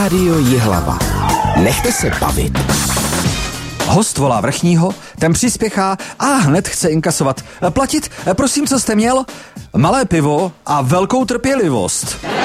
Rádio Jihlava. Nechte se bavit. Host volá vrchního, ten přispěchá a hned chce inkasovat. Platit, prosím, co jste měl? Malé pivo a velkou trpělivost.